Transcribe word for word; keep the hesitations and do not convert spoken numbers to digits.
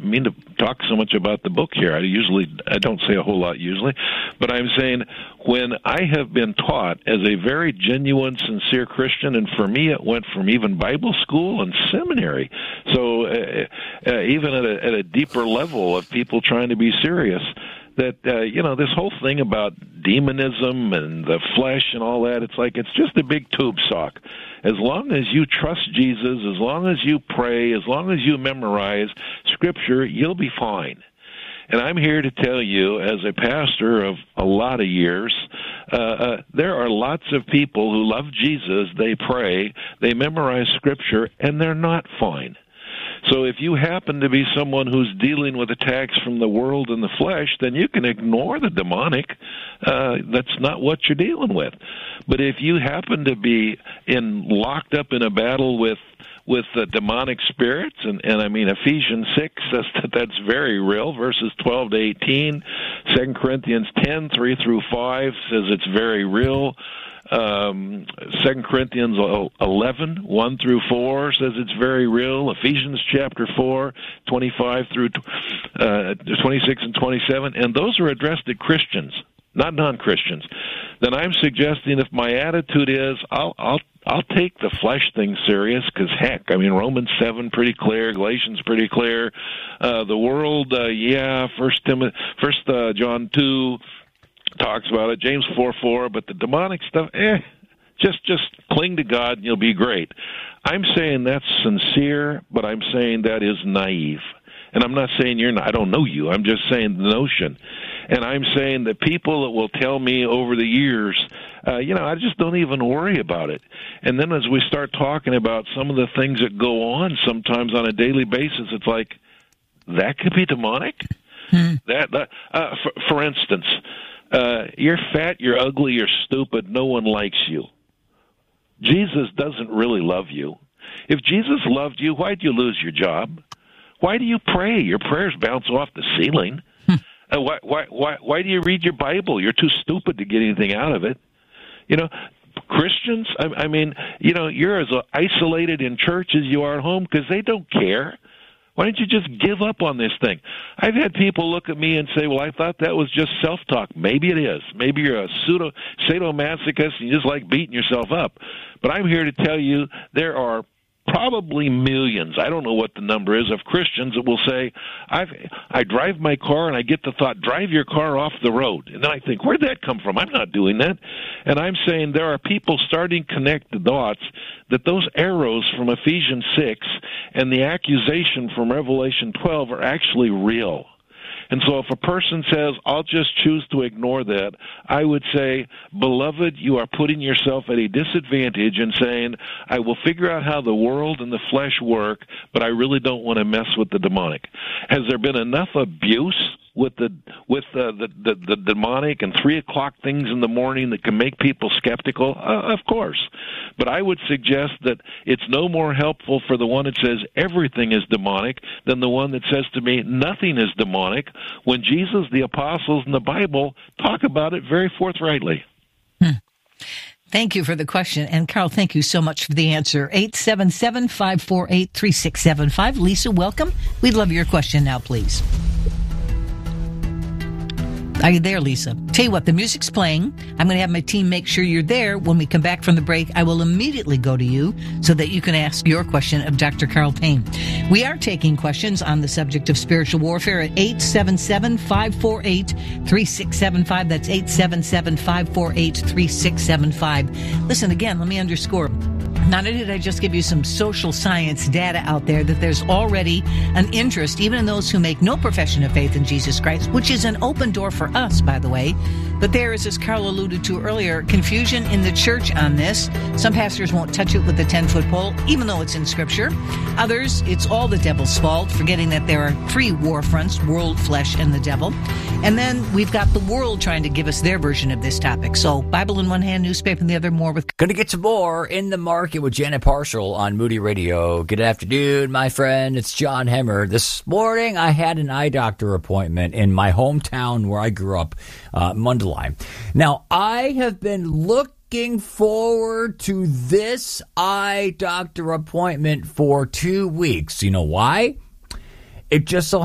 mean to talk so much about the book here. I usually I don't say a whole lot usually, but I'm saying when I have been taught as a very genuine, sincere Christian, and for me it went from even Bible school and seminary, so uh, uh, even at a, at a deeper level of people trying to be serious, that, uh, you know, this whole thing about demonism and the flesh and all that, it's like it's just a big tube sock. As long as you trust Jesus, as long as you pray, as long as you memorize Scripture, you'll be fine. And I'm here to tell you, as a pastor of a lot of years, uh, uh, there are lots of people who love Jesus, they pray, they memorize Scripture, and they're not fine. So if you happen to be someone who's dealing with attacks from the world and the flesh, then you can ignore the demonic. Uh, that's not what you're dealing with. But if you happen to be in locked up in a battle with with uh, demonic spirits, and, and I mean Ephesians six says that that's very real, verses twelve to eighteen. Second Corinthians ten, three through five says it's very real. Um, Second Corinthians eleven, one through four says it's very real. Ephesians chapter four, twenty-five through uh, twenty-six and twenty-seven, and those are addressed to Christians, not non-Christians. Then I'm suggesting if my attitude is I'll I'll I'll take the flesh thing serious, because heck, I mean Romans seven pretty clear, Galatians pretty clear, uh, the world, uh, yeah, First Timothy, First uh, John two. Talks about it, James four four, but the demonic stuff, eh, just just cling to God and you'll be great. I'm saying that's sincere, but I'm saying that is naive. And I'm not saying you're not, I don't know you, I'm just saying the notion. And I'm saying that people that will tell me over the years, uh, you know, I just don't even worry about it. And then as we start talking about some of the things that go on sometimes on a daily basis, it's like, that could be demonic? Hmm. That, that uh, for, for instance, Uh, you're fat, you're ugly, you're stupid, no one likes you. Jesus doesn't really love you. If Jesus loved you, why'd you lose your job? Why do you pray? Your prayers bounce off the ceiling. Hmm. Uh, why, why, why, why do you read your Bible? You're too stupid to get anything out of it. You know, Christians, I, I mean, you know, you're as isolated in church as you are at home because they don't care. Why don't you just give up on this thing? I've had people look at me and say, well, I thought that was just self-talk. Maybe it is. Maybe you're a pseudo sadomasochist and you just like beating yourself up. But I'm here to tell you there are probably millions, I don't know what the number is, of Christians that will say, I've, I drive my car and I get the thought, drive your car off the road. And then I think, where'd that come from? I'm not doing that. And I'm saying there are people starting to connect the dots that those arrows from Ephesians six and the accusation from Revelation twelve are actually real. And so if a person says, I'll just choose to ignore that, I would say, beloved, you are putting yourself at a disadvantage and saying, I will figure out how the world and the flesh work, but I really don't want to mess with the demonic. Has there been enough abuse with the with the, the, the, the demonic and three o'clock things in the morning that can make people skeptical? Uh, of course. But I would suggest that it's no more helpful for the one that says everything is demonic than the one that says to me nothing is demonic, when Jesus, the apostles, and the Bible talk about it very forthrightly. Hmm. Thank you for the question. And Carl, thank you so much for the answer. eight seven seven, five four eight, three six seven five. Lisa, welcome. We'd love your question now, please. Are you there, Lisa? Tell you what, the music's playing. I'm going to have my team make sure you're there. When we come back from the break, I will immediately go to you so that you can ask your question of Doctor Carl Payne. We are taking questions on the subject of spiritual warfare at eight seven seven, five four eight, three six seven five. That's eight seven seven, five four eight, three six seven five. Listen, again, let me underscore. Not only did I just give you some social science data out there that there's already an interest, even in those who make no profession of faith in Jesus Christ, which is an open door for us, by the way. But there is, as Carl alluded to earlier, confusion in the church on this. Some pastors won't touch it with a ten-foot pole, even though it's in Scripture. Others, it's all the devil's fault, forgetting that there are three war fronts, world, flesh, and the devil. And then we've got the world trying to give us their version of this topic. So Bible in one hand, newspaper in the other, more with... Going to get some more In the Market with Janet Parshall on Moody Radio. Good afternoon, my friend. It's John Hemmer. This morning, I had an eye doctor appointment in my hometown where I grew up, uh, Mundelein. Now, I have been looking forward to this eye doctor appointment for two weeks. You know why? It just so